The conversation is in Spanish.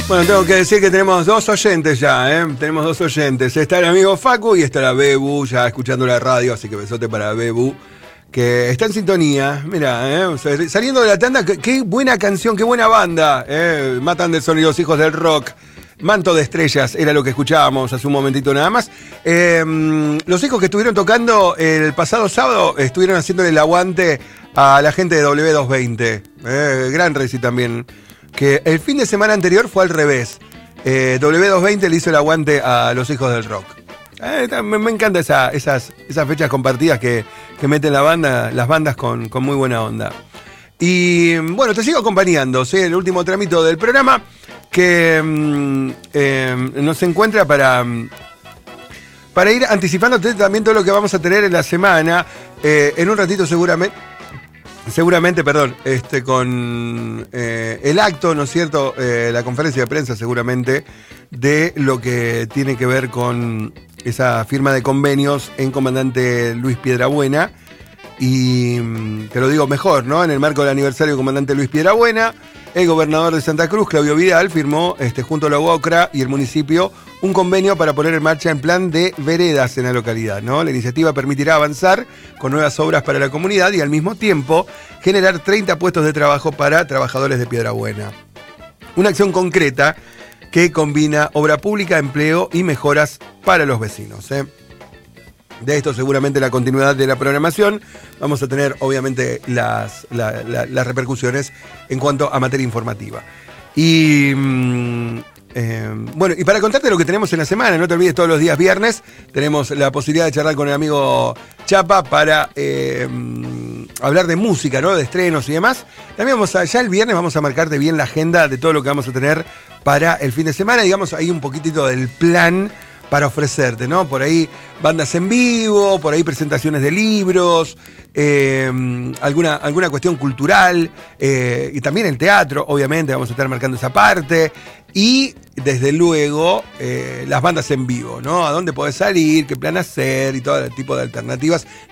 Bueno, tengo que decir que tenemos dos oyentes ya, ¿eh? Tenemos dos oyentes. Está el amigo Facu y está la Bebu, ya escuchando la radio, así que besote para Bebu, que está en sintonía. Mira, saliendo de la tanda, qué buena canción, qué buena banda. Matan del Sol y los Hijos del Rock. Manto de Estrellas era lo que escuchábamos hace un momentito nada más. Los hijos que estuvieron tocando el pasado sábado estuvieron haciéndole el aguante a la gente de W220. Gran Reci también. Que el fin de semana anterior fue al revés. W220 le hizo el aguante a los hijos del rock. Me encanta esas fechas compartidas que meten las bandas con muy buena onda. Y bueno, te sigo acompañando, ¿sí? El último tramito del programa que nos encuentra para ir anticipándote también todo lo que vamos a tener en la semana. En un ratito seguramente, con el acto, ¿no es cierto? La conferencia de prensa seguramente de lo que tiene que ver con esa firma de convenios en Comandante Luis Piedrabuena. Y te lo digo mejor, ¿no? En el marco del aniversario del Comandante Luis Piedrabuena, el gobernador de Santa Cruz, Claudio Vidal, firmó junto a la UOCRA y el municipio un convenio para poner en marcha el plan de veredas en la localidad, ¿no? La iniciativa permitirá avanzar con nuevas obras para la comunidad y al mismo tiempo generar 30 puestos de trabajo para trabajadores de Piedrabuena. Una acción concreta que combina obra pública, empleo y mejoras para los vecinos, ¿eh? De esto seguramente la continuidad de la programación. Vamos a tener obviamente las repercusiones en cuanto a materia informativa. Y bueno, y para contarte lo que tenemos en la semana, no te olvides, todos los días viernes tenemos la posibilidad de charlar con el amigo Chapa para hablar de música, ¿no? De estrenos y demás. También ya el viernes vamos a marcarte bien la agenda de todo lo que vamos a tener para el fin de semana. Digamos ahí un poquitito del plan para ofrecerte, ¿no? Por ahí bandas en vivo, por ahí presentaciones de libros, alguna cuestión cultural, y también el teatro, obviamente, vamos a estar marcando esa parte. Y, desde luego, las bandas en vivo, ¿no? A dónde podés salir, qué plan hacer y todo tipo de alternativas.